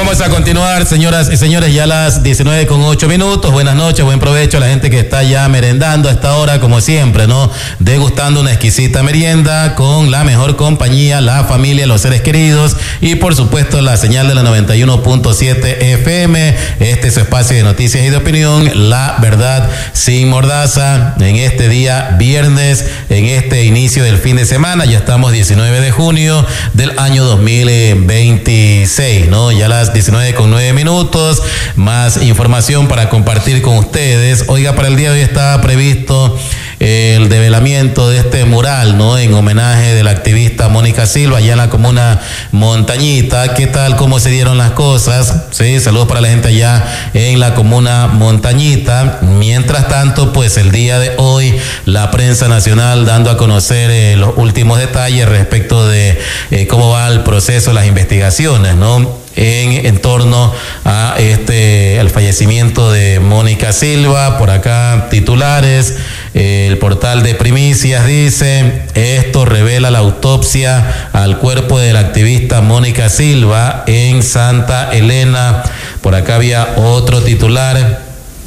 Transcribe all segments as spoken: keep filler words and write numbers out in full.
vamos a continuar, señoras y señores, ya a las diecinueve con ocho minutos. Buenas noches, buen provecho a la gente que está ya merendando a esta hora, como siempre, ¿no? Degustando una exquisita merienda con la mejor compañía, la familia, los seres queridos y, por supuesto, la señal de la noventa y uno punto siete F M. Este es su espacio de noticias y de opinión, La Verdad Sin Mordaza. En este día viernes, en este inicio del fin de semana, ya estamos diecinueve de junio del año dos mil veintiséis, ¿no? Ya a las diecinueve con nueve minutos, más información para compartir con ustedes. Oiga, para el día de hoy está previsto el develamiento de este mural, ¿no? En homenaje de la activista Mónica Silva, allá en la comuna Montañita. ¿Qué tal? ¿Cómo se dieron las cosas? Sí, saludos para la gente allá en la comuna Montañita. Mientras tanto, pues el día de hoy, la prensa nacional dando a conocer eh, los últimos detalles respecto de eh, cómo va el proceso, las investigaciones, ¿no? En, en torno a este el fallecimiento de Mónica Silva. Por acá titulares, eh, el portal de Primicias dice: esto revela la autopsia al cuerpo de la activista Mónica Silva en Santa Elena. Por acá había otro titular,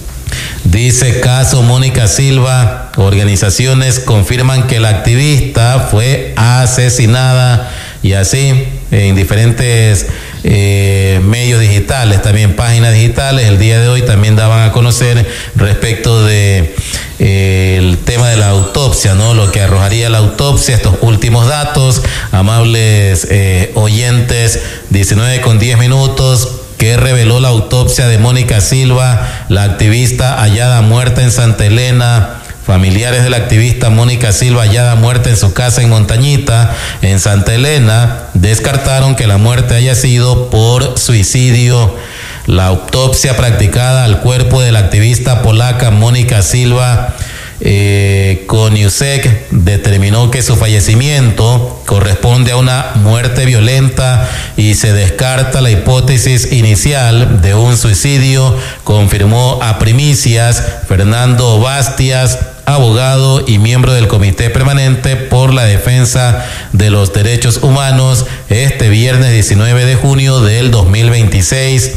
dice: caso Mónica Silva, organizaciones confirman que la activista fue asesinada. Y así en diferentes eh, medios digitales, también páginas digitales, el día de hoy también daban a conocer respecto de eh, el tema de la autopsia, ¿no? Lo que arrojaría la autopsia, estos últimos datos, amables eh, oyentes. Diecinueve con diez minutos. Que reveló la autopsia de Mónica Silva, la activista hallada muerta en Santa Elena. Familiares de la activista Mónica Silva, hallada muerta en su casa en Montañita, en Santa Elena, descartaron que la muerte haya sido por suicidio. La autopsia practicada al cuerpo de la activista polaca Mónica Silva eh, Koniuszek determinó que su fallecimiento corresponde a una muerte violenta y se descarta la hipótesis inicial de un suicidio, confirmó a Primicias Fernando Bastias, abogado y miembro del Comité Permanente por la Defensa de los Derechos Humanos, este viernes diecinueve de junio del dos mil veintiséis.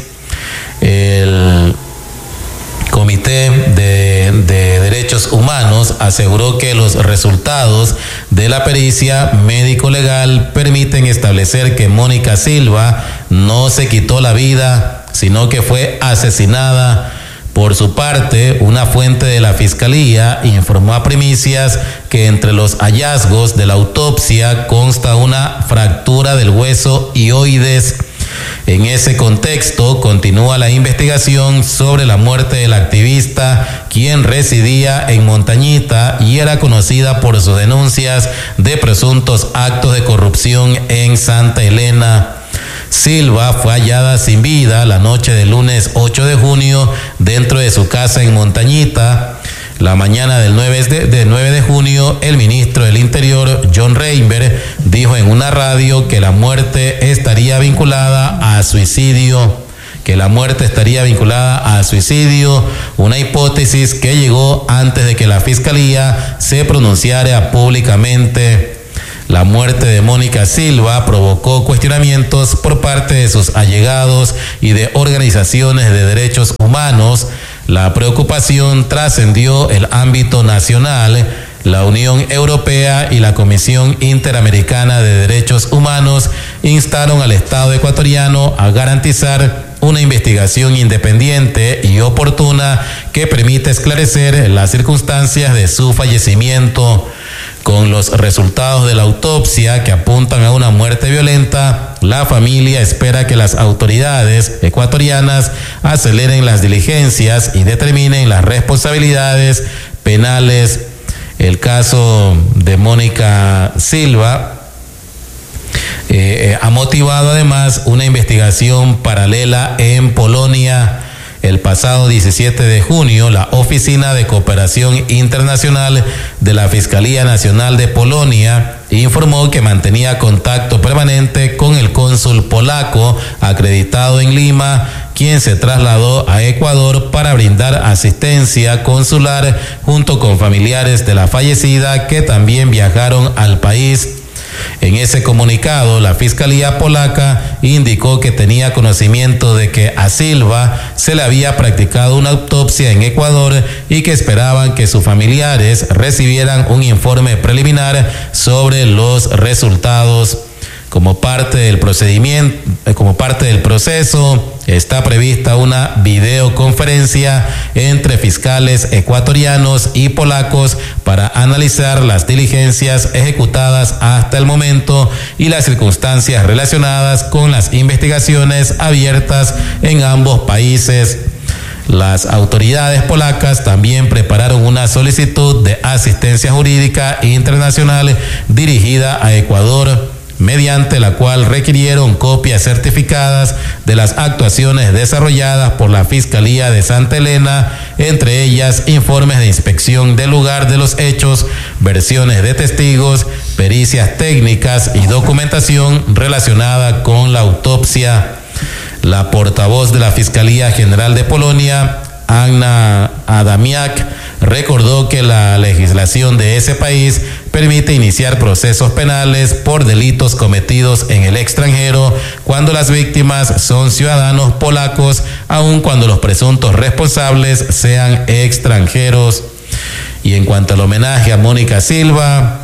El Comité de, de Derechos Humanos aseguró que los resultados de la pericia médico-legal permiten establecer que Mónica Silva no se quitó la vida, sino que fue asesinada. Por su parte, una fuente de la Fiscalía informó a Primicias que entre los hallazgos de la autopsia consta una fractura del hueso hioides. En ese contexto, continúa la investigación sobre la muerte del activista, quien residía en Montañita y era conocida por sus denuncias de presuntos actos de corrupción en Santa Elena. Silva fue hallada sin vida la noche del lunes ocho de junio dentro de su casa en Montañita. La mañana del nueve de junio, el ministro del Interior, John Reinberg, dijo en una radio que la muerte estaría vinculada a suicidio, que la muerte estaría vinculada a suicidio, una hipótesis que llegó antes de que la Fiscalía se pronunciara públicamente. La muerte de Mónica Silva provocó cuestionamientos por parte de sus allegados y de organizaciones de derechos humanos. La preocupación trascendió el ámbito nacional. La Unión Europea y la Comisión Interamericana de Derechos Humanos instaron al Estado ecuatoriano a garantizar una investigación independiente y oportuna que permita esclarecer las circunstancias de su fallecimiento. Con los resultados de la autopsia que apuntan a una muerte violenta, la familia espera que las autoridades ecuatorianas aceleren las diligencias y determinen las responsabilidades penales. El caso de Mónica Silva eh, ha motivado además una investigación paralela en Polonia. El pasado diecisiete de junio, la Oficina de Cooperación Internacional de la Fiscalía Nacional de Polonia informó que mantenía contacto permanente con el cónsul polaco acreditado en Lima, quien se trasladó a Ecuador para brindar asistencia consular junto con familiares de la fallecida que también viajaron al país. En ese comunicado, la Fiscalía polaca indicó que tenía conocimiento de que a Silva se le había practicado una autopsia en Ecuador y que esperaban que sus familiares recibieran un informe preliminar sobre los resultados. Como parte del procedimiento, como parte del proceso, está prevista una videoconferencia entre fiscales ecuatorianos y polacos para analizar las diligencias ejecutadas hasta el momento y las circunstancias relacionadas con las investigaciones abiertas en ambos países. Las autoridades polacas también prepararon una solicitud de asistencia jurídica internacional dirigida a Ecuador, mediante la cual requirieron copias certificadas de las actuaciones desarrolladas por la Fiscalía de Santa Elena, entre ellas informes de inspección del lugar de los hechos, versiones de testigos, pericias técnicas y documentación relacionada con la autopsia. La portavoz de la Fiscalía General de Polonia, Anna Adamiak, recordó que la legislación de ese país permite iniciar procesos penales por delitos cometidos en el extranjero cuando las víctimas son ciudadanos polacos, aun cuando los presuntos responsables sean extranjeros. Y en cuanto al homenaje a Mónica Silva,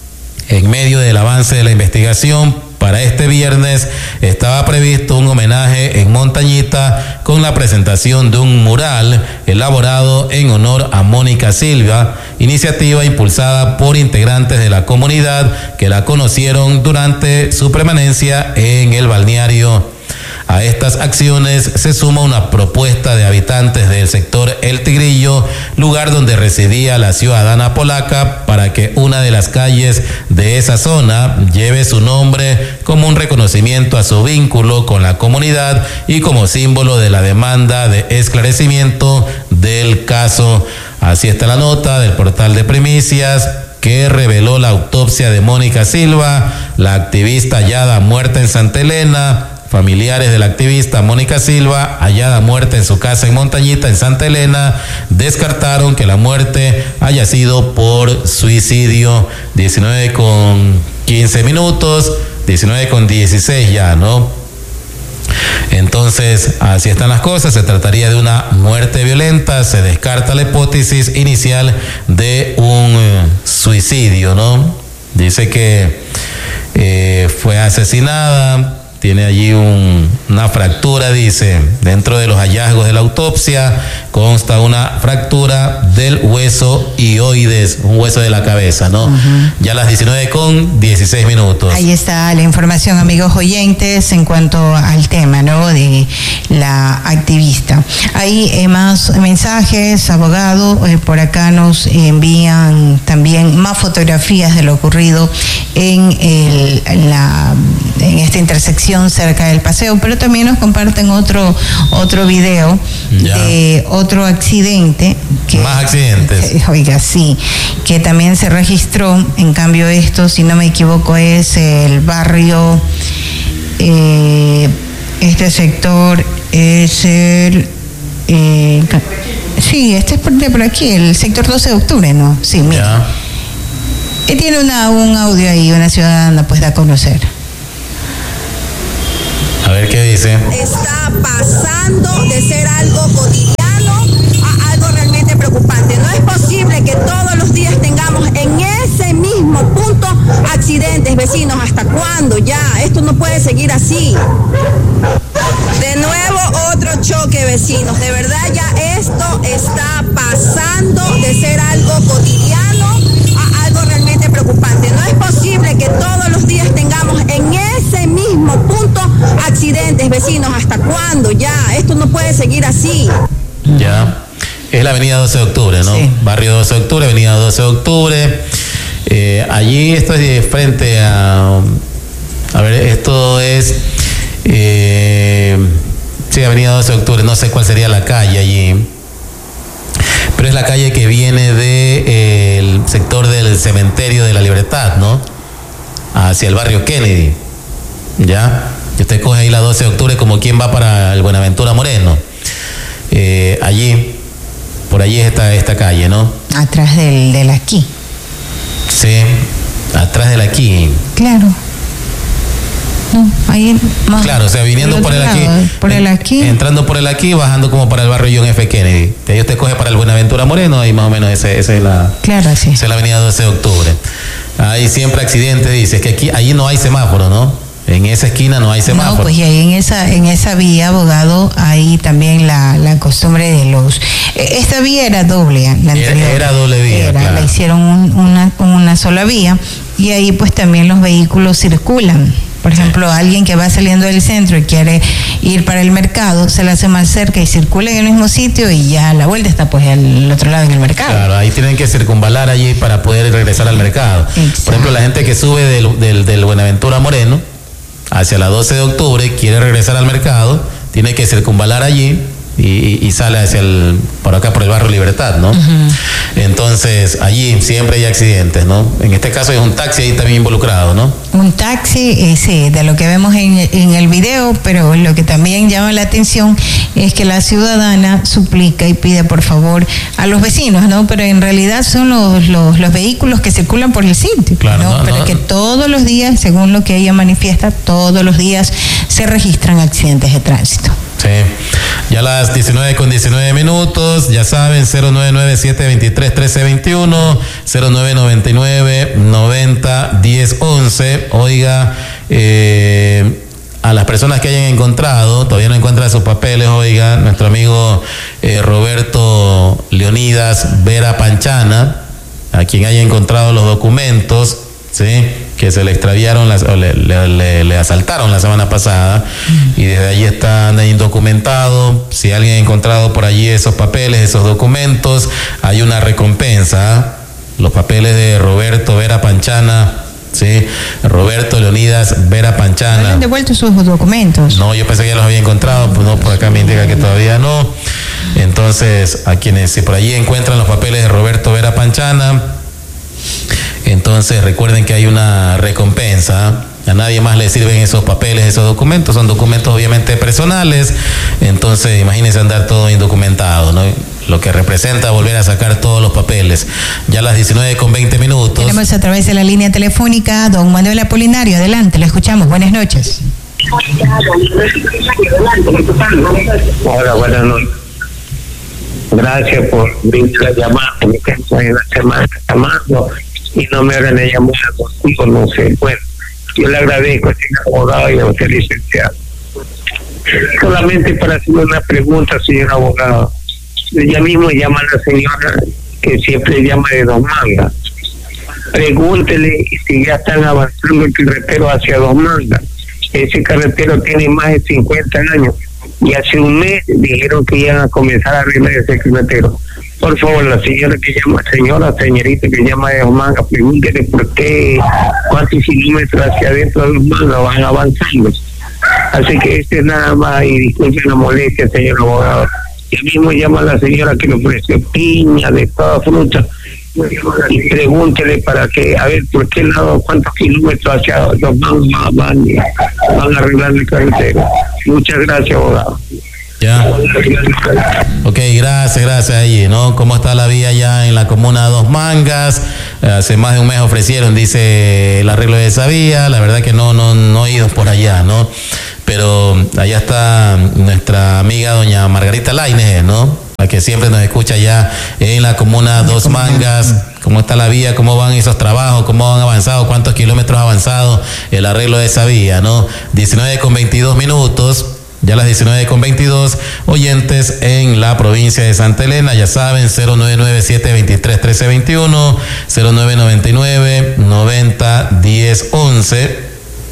en medio del avance de la investigación, para este viernes estaba previsto un homenaje en Montañita con la presentación de un mural elaborado en honor a Mónica Silva, iniciativa impulsada por integrantes de la comunidad que la conocieron durante su permanencia en el balneario. A estas acciones se suma una propuesta de habitantes del sector El Tigrillo, lugar donde residía la ciudadana polaca, para que una de las calles de esa zona lleve su nombre como un reconocimiento a su vínculo con la comunidad y como símbolo de la demanda de esclarecimiento del caso. Así está la nota del portal de Primicias, que reveló la autopsia de Mónica Silva, la activista hallada muerta en Santa Elena. Familiares de la activista Mónica Silva, hallada muerta en su casa en Montañita, en Santa Elena, descartaron que la muerte haya sido por suicidio. diecinueve con quince minutos, diecinueve con dieciséis ya, ¿no? Entonces, así están las cosas. Se trataría de una muerte violenta. Se descarta la hipótesis inicial de un uh, suicidio, ¿no? Dice que eh, fue asesinada. Tiene allí un, una fractura, dice, dentro de los hallazgos de la autopsia consta una fractura del hueso hioides, un hueso de la cabeza, ¿no? Uh-huh. Ya las diecinueve con dieciséis minutos. Ahí está la información, amigos oyentes, en cuanto al tema, ¿no?, de la activista. Hay eh, más mensajes, abogado, eh, por acá nos envían también más fotografías de lo ocurrido en, el, en, la, en esta intersección cerca del paseo, pero también nos comparten otro otro video ya. de otro accidente que, más accidentes que, oiga sí que también se registró. En cambio esto, si no me equivoco, es el barrio eh, este sector es el eh, sí, este es por, de por aquí, el sector doce de octubre, ¿no? Sí, mira, y tiene una, un audio ahí, una ciudadana pues da a conocer. A ver qué dice. Está pasando de ser algo cotidiano a algo realmente preocupante. No es posible que todos los días tengamos en ese mismo punto accidentes, vecinos. ¿Hasta cuándo ya? Esto no puede seguir así. De nuevo otro choque, vecinos. De verdad ya esto está pasando de ser algo cotidiano a algo realmente preocupante. No es posible que todos los días tengamos en ese mismo punto accidentes, vecinos. ¿Hasta cuándo ya? Esto no puede seguir así. Ya. Es la avenida doce de octubre, ¿no? Sí. Barrio doce de octubre, avenida doce de octubre. Eh, allí esto es de frente a... A ver, esto es... Eh, sí, avenida doce de octubre, no sé cuál sería la calle allí. Pero es la calle que viene del de, eh, sector del Cementerio de la Libertad, ¿no? Hacia el barrio Kennedy. ¿Ya? Y usted coge ahí la doce de octubre como quien va para el Buenaventura Moreno. Eh, allí, por allí está esta calle, ¿no? Atrás del, del aquí. Sí, atrás del aquí. Claro. No, ahí más. Claro, o sea, viniendo por el lado, aquí. Por el aquí. Entrando por el aquí, bajando como para el barrio John F. Kennedy. De ahí usted coge para el Buenaventura Moreno, ahí más o menos esa es la. Claro, sí. Esa es la avenida doce de octubre. Hay siempre accidentes, dice, es que aquí, allí no hay semáforo, ¿no? En esa esquina no hay semáforo. No, pues y ahí en esa, en esa vía, abogado, hay también la, la costumbre de los... Esta vía era doble, la anterior. Era, era doble vía, era, claro. La hicieron un, una, una sola vía y ahí pues también los vehículos circulan. Por ejemplo, sí. Alguien que va saliendo del centro y quiere ir para el mercado, se le hace más cerca y circula en el mismo sitio y ya la vuelta está pues al otro lado en el mercado. Claro, ahí tienen que circunvalar allí para poder regresar al mercado. Exacto. Por ejemplo, la gente que sube del, del, del Buenaventura Moreno hacia la doce de octubre, quiere regresar al mercado, tiene que circunvalar allí y, y, y sale hacia el, por acá por el barrio Libertad, ¿no? Uh-huh. Entonces, allí siempre hay accidentes, ¿no? En este caso es un taxi ahí también involucrado, ¿no? Un taxi, eh, sí, de lo que vemos en, en el video, pero lo que también llama la atención es que la ciudadana suplica y pide por favor a los vecinos, ¿no? Pero en realidad son los, los, los vehículos que circulan por el sitio, claro, ¿no? No, pero no, que todos los días, según lo que ella manifiesta, todos los días se registran accidentes de tránsito. Sí, ya las diecinueve con diecinueve minutos, ya saben, cero nueve nueve siete dos tres uno tres dos uno, cero nueve nueve nueve noventa diez once. Oiga, eh, a las personas que hayan encontrado, todavía no encuentran sus papeles, oiga, nuestro amigo eh, Roberto Leonidas Vera Panchana, a quien haya encontrado los documentos, ¿sí?, que se le extraviaron, las, o le, le, le, le asaltaron la semana pasada, uh-huh. Y desde allí están indocumentados. Si alguien ha encontrado por allí esos papeles, esos documentos, hay una recompensa. Los papeles de Roberto Vera Panchana, sí, Roberto Leonidas Vera Panchana. ¿No han devuelto sus documentos? No, yo pensé que ya los había encontrado, pues no, por acá me indica que todavía no. Entonces, a quienes si por allí encuentran los papeles de Roberto Vera Panchana, entonces recuerden que hay una recompensa. A nadie más le sirven esos papeles, esos documentos. Son documentos obviamente personales. Entonces imagínense andar todo indocumentado, ¿no? Lo que representa volver a sacar todos los papeles. Ya a las diecinueve con veinte minutos. Tenemos a través de la línea telefónica a don Manuel Apolinario. Adelante, lo escuchamos. Buenas noches. Hola, buenas noches. Gracias por brindar la llamada. Me canso en la semana llamando y no me hagan la llamada contigo, no sé. Bueno, yo le agradezco a señor abogado y a usted, licenciado. Solamente para hacer una pregunta, señor abogado. Ella mismo llama a la señora que siempre llama de Dos Mangas. Pregúntele si ya están avanzando el carretero hacia Dos Mangas. Ese carretero tiene más de cincuenta años y hace un mes dijeron que iban a comenzar a arreglar ese carretero. Por favor, la señora que llama, señora, señorita que llama de Dos Mangas, pregúntele por qué, cuántos kilómetros hacia adentro de Dos Mangas van avanzando. Así que este es nada más, y disculpen la molestia, señor abogado. Ya mismo llama a la señora que le ofreció piña de toda fruta y pregúntele para qué, a ver, por qué lado, cuántos kilómetros hacia Dos Mangas van, van a arreglar el carretero. Muchas gracias, abogado. Ya. Ok, gracias, gracias allí, ¿no? ¿Cómo está la vía ya en la comuna Dos Mangas? Hace más de un mes ofrecieron, dice, el arreglo de esa vía. La verdad que no, no, no he ido por allá, ¿no? Pero allá está nuestra amiga doña Margarita Lainez, ¿no? La que siempre nos escucha ya en la comuna Dos Mangas. ¿Cómo está la vía? ¿Cómo van esos trabajos? ¿Cómo han avanzado? ¿Cuántos kilómetros ha avanzado el arreglo de esa vía, no? diecinueve con veintidós minutos. Ya las diecinueve con veintidós, oyentes en la provincia de Santa Elena, ya saben, cero nueve nueve siete dos tres uno tres dos uno, cero nueve nueve nueve noventa diez once.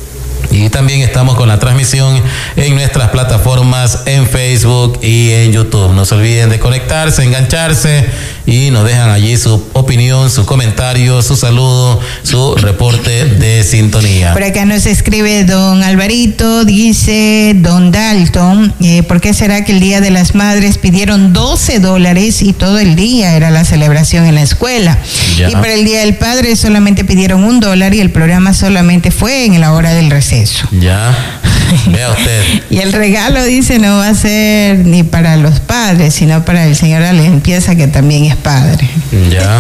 Y también estamos con la transmisión en nuestras plataformas en Facebook y en YouTube. No se olviden de conectarse, engancharse y nos dejan allí su opinión, su comentario, su saludo, su reporte de sintonía. Por acá nos escribe don Alvarito, dice don Dalton, eh, ¿por qué será que el Día de las Madres pidieron doce dólares y todo el día era la celebración en la escuela? Ya. Y para el Día del Padre solamente pidieron un dólar y el programa solamente fue en la hora del receso. Ya, vea usted. Y el regalo, dice, no va a ser ni para los padres, sino para el señor de la limpieza, que también es padre. Ya.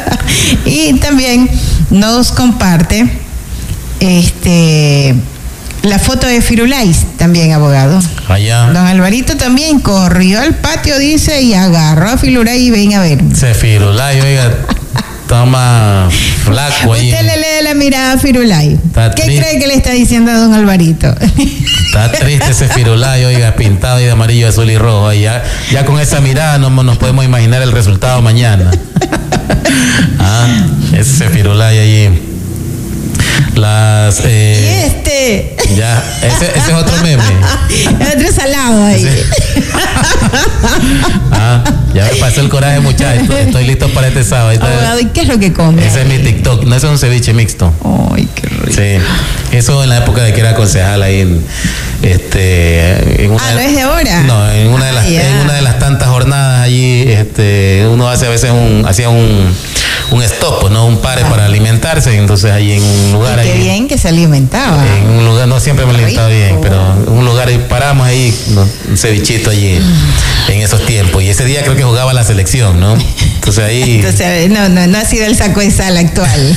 Y también nos comparte este la foto de Firulais, también abogado. Allá. Don Alvarito también corrió al patio, dice, y agarró a Firulais y ven a ver. Ese Firulais, oiga, toma flaco ahí. Usted le lee la mirada a Firulais. ¿Qué triste. cree que le está diciendo a don Alvarito? Está triste ese Firulais, oiga, pintado ahí de amarillo, azul y rojo. Y ya, ya con esa mirada no nos podemos imaginar el resultado mañana. Ah, ese Firulais allí. Las eh, y este ya ese, ese es otro meme, otro salado ahí. Ese. Ah, ya me pasó el coraje, muchachos. Estoy listo para este sábado. Abogado, ¿y qué es lo que come? Ese es mi TikTok. No, ese es un ceviche mixto. Ay, qué rico. Sí, eso en la época de que era concejal ahí en este en una ah, ¿no es de ahora? No, en una de las ah, en una de las tantas jornadas allí este uno hace a veces un hacía un un stop, ¿no? Un pare ah. para alimentarse, entonces ahí en un lugar y qué ahí, bien que se alimentaba. En un lugar, no siempre me alimentaba bien, pero en un lugar ahí paramos ahí, ¿no? Un cevichito allí mm. en esos tiempos. Y ese día creo que jugaba la selección, ¿no? Entonces ahí. Entonces, no, no, no ha sido el saco de sal actual.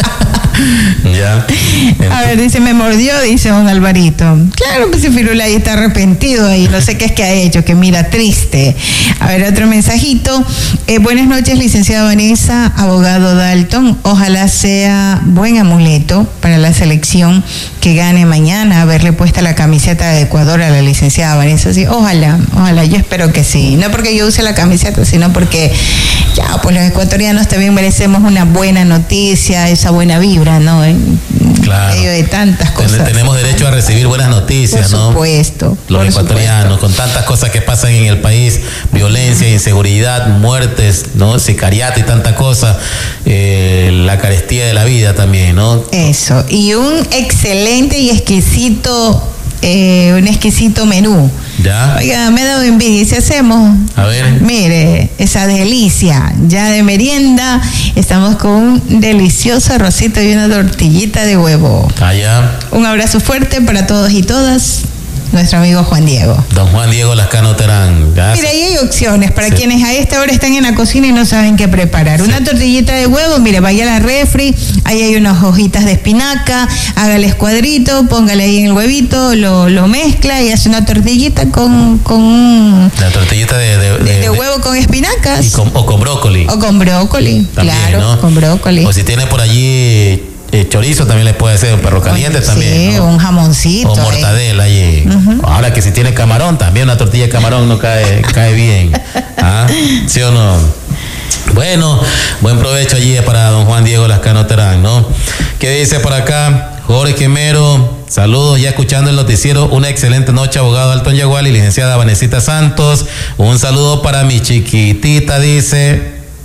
Ya. Entonces, a ver, dice, me mordió, dice don Alvarito. Claro, pues si Firulais está arrepentido ahí, no sé qué es que ha hecho, que mira triste. A ver, otro mensajito. Eh, buenas noches, licenciada Vanessa, abogado Dalton. Ojalá sea buen amuleto para la selección que gane mañana, haberle puesta la camiseta de Ecuador a la licenciada Vanessa. Sí, ojalá, ojalá, yo espero que sí. No porque yo use la camiseta, sino porque ya, pues los ecuatorianos también merecemos una buena noticia, esa buena vibra, ¿no? En claro. medio de tantas cosas. Tenemos derecho a recibir buenas noticias, por ¿no? Supuesto, los por ecuatorianos, supuesto. Con tantas cosas que pasan en el país, violencia, inseguridad, muertes, ¿no? Sicariato y tanta cosa, eh, la carestía de la vida también, ¿no? Eso, y un excelente y exquisito, eh, un exquisito menú. ¿Ya? Oiga, me he dado envidia. ¿Y si hacemos? A ver. Mire, esa delicia. Ya de merienda, estamos con un delicioso arrocito y una tortillita de huevo. Allá. Un abrazo fuerte para todos y todas. Nuestro amigo Juan Diego. Don Juan Diego Lascano Terán. Mira, ahí hay opciones para sí. quienes a esta hora están en la cocina y no saben qué preparar. Sí. Una tortillita de huevo, mire, vaya a la refri, ahí hay unas hojitas de espinaca, hágale cuadrito, póngale ahí en el huevito, lo, lo mezcla y hace una tortillita con... con la tortillita de... De, de, de, de huevo con espinacas. Y con, o con brócoli. O con brócoli, también, claro, ¿no? Con brócoli. O si tiene por allí... Eh, chorizo también le puede ser, un perro caliente sí, también. Sí, ¿no? Un jamoncito. O mortadela eh. allí. Uh-huh. Ahora que si tiene camarón, también una tortilla de camarón no cae, cae bien. ¿Ah? ¿Sí o no? Bueno, buen provecho allí para don Juan Diego Lascano Terán, ¿no? ¿Qué dice por acá? Jorge Quimero, saludos, ya escuchando el noticiero. Una excelente noche, abogado Alton Yagual y licenciada Vanesita Santos. Un saludo para mi chiquitita, dice,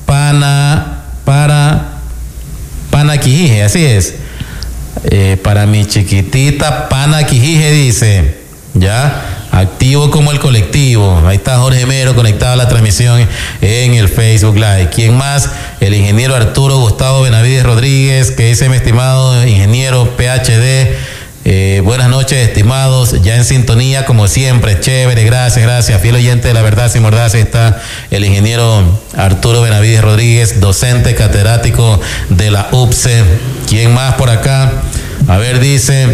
pana, para... Pana Quijije, así es. Eh, para mi chiquitita Pana Quijije dice, ya, activo como el colectivo. Ahí está Jorge Mero conectado a la transmisión en el Facebook Live. ¿Quién más? El ingeniero Arturo Gustavo Benavides Rodríguez, que dice, mi estimado ingeniero P H D, Eh, buenas noches, estimados, ya en sintonía como siempre, chévere, gracias, gracias, fiel oyente de La Verdad Sin Mordaz. Está el ingeniero Arturo Benavides Rodríguez, docente catedrático de la U P C E. ¿Quién más por acá? A ver, dice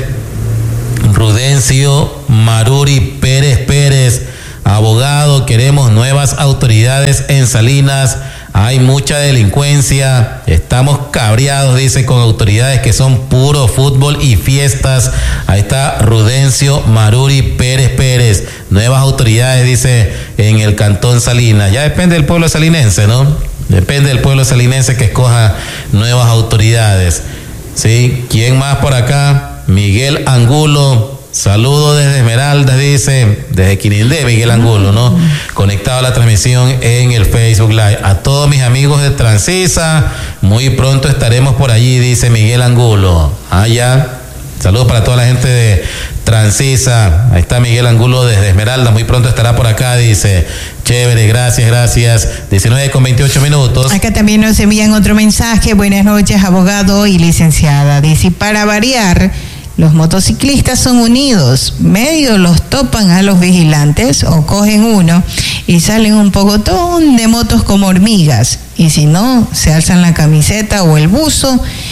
Rudencio Maruri Pérez Pérez, abogado, queremos nuevas autoridades en Salinas. Hay mucha delincuencia, estamos cabreados, dice, con autoridades que son puro fútbol y fiestas. Ahí está Rudencio Maruri Pérez Pérez. Nuevas autoridades, dice, en el Cantón Salinas. Ya depende del pueblo salinense, ¿no? Depende del pueblo salinense que escoja nuevas autoridades. ¿Sí? ¿Quién más por acá? Miguel Angulo. Saludos desde Esmeralda, dice, desde Quirindé, Miguel Angulo, ¿no? Conectado a la transmisión en el Facebook Live. A todos mis amigos de Transisa, muy pronto estaremos por allí, dice Miguel Angulo. Ah, ya. Saludos para toda la gente de Transisa. Ahí está Miguel Angulo desde Esmeralda, muy pronto estará por acá, dice. Chévere, gracias, gracias. diecinueve con veintiocho minutos. Acá también nos envían otro mensaje. Buenas noches, abogado y licenciada. Dice, para variar, los motociclistas son unidos, medio los topan a los vigilantes o cogen uno y salen un pocotón de motos como hormigas, y si no, se alzan la camiseta o el buzo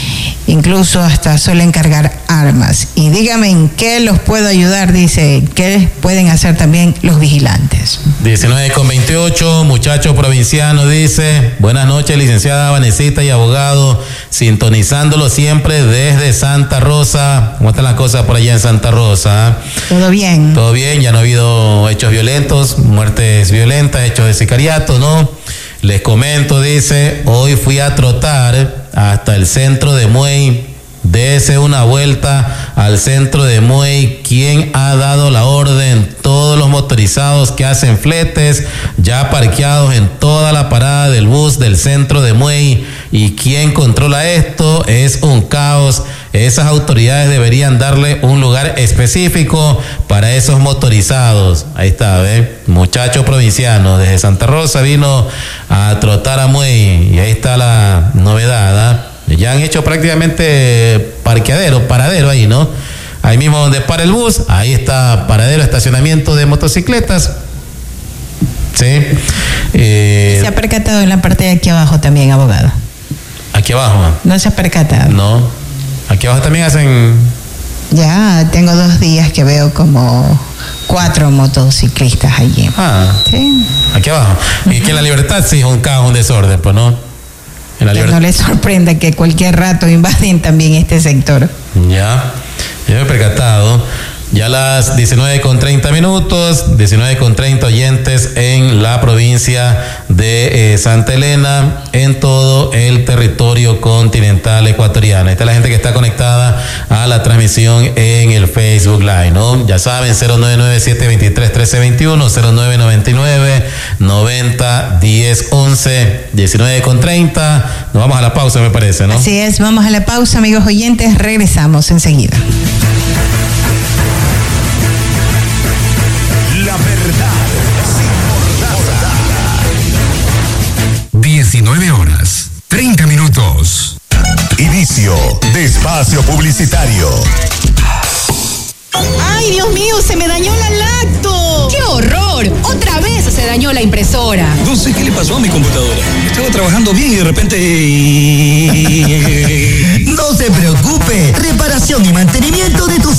incluso hasta suelen cargar armas. Y dígame en qué los puedo ayudar, dice, qué pueden hacer también los vigilantes. diecinueve con veintiocho, muchacho provinciano, dice, buenas noches, licenciada Vanesita y abogado, sintonizándolo siempre desde Santa Rosa. ¿Cómo están las cosas por allá en Santa Rosa? Todo bien. Todo bien, ya no ha habido hechos violentos, muertes violentas, hechos de sicariato, ¿no? Les comento, dice, hoy fui a trotar hasta el centro de Muey. Dese una vuelta al centro de Muey. ¿Quién ha dado la orden? Todos los motorizados que hacen fletes ya parqueados en toda la parada del bus del centro de Muey. ¿Y quién controla esto? Es un caos. Esas autoridades deberían darle un lugar específico para esos motorizados. Ahí está, ¿ve? Muchacho provinciano desde Santa Rosa vino a trotar a Muey. Y ahí está la novedad, ¿ah? Ya han hecho prácticamente parqueadero, paradero ahí, ¿no? Ahí mismo donde para el bus, ahí está paradero, estacionamiento de motocicletas. Sí. Eh, ¿Se ha percatado en la parte de aquí abajo también, abogado? Aquí abajo. ¿No se ha percatado? No. Aquí abajo también hacen... Ya, tengo dos días que veo como cuatro motociclistas allí. Ah. Sí. Aquí abajo. Uh-huh. Y que en La Libertad sí es un caos, un desorden, pues, ¿no? En la que no les sorprenda que cualquier rato invaden también este sector. Ya, ya me he percatado. Ya las diecinueve con treinta minutos, diecinueve con treinta oyentes en la provincia de eh, Santa Elena, en todo el territorio continental ecuatoriano. Esta es la gente que está conectada a la transmisión en el Facebook Live, ¿no? Ya saben, cero nueve nueve siete dos tres uno tres dos uno, cero nueve nueve nueve noventa diez once, diecinueve con treinta. Nos vamos a la pausa, me parece, ¿no? Así es, vamos a la pausa, amigos oyentes, regresamos enseguida. La verdad sin mordaza. diecinueve horas, treinta minutos. Inicio de espacio publicitario. ¡Ay, Dios mío! ¡Se me dañó la lacto! ¡Qué horror! ¡Otra vez se dañó la impresora! No sé qué le pasó a mi computadora. Estaba trabajando bien y de repente... No se preocupe. Reparación y mantenimiento de tu